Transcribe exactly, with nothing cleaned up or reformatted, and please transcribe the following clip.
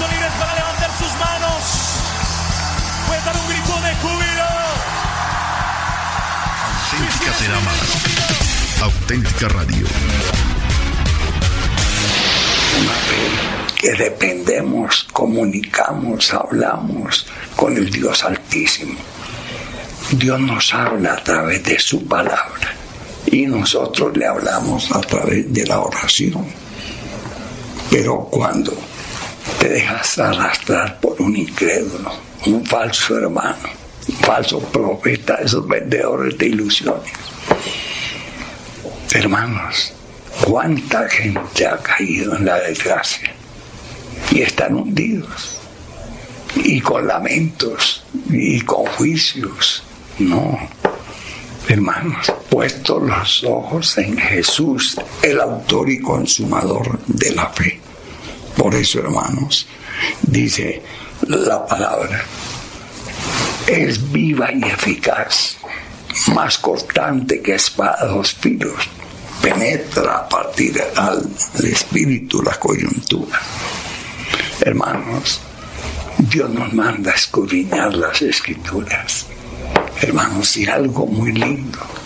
son libres para levantar sus manos. Pueden dar un grito de júbilo. Auténtica será más. Auténtica Radio. Una fe que dependemos, comunicamos, hablamos con el Dios Altísimo. Dios nos habla a través de su palabra y nosotros le hablamos a través de la oración. Pero cuando te dejas arrastrar por un incrédulo, un falso hermano, un falso profeta, esos vendedores de ilusiones, hermanos, cuánta gente ha caído en la desgracia y están hundidos y con lamentos y con juicios. No, hermanos, puestos los ojos en Jesús, el autor y consumador de la fe. Por eso, hermanos, dice la palabra, es viva y eficaz, más cortante que espada de dos filos, penetra a partir al espíritu, la coyuntura. Hermanos, Dios nos manda a escudriñar las Escrituras. Hermanos, y algo muy lindo,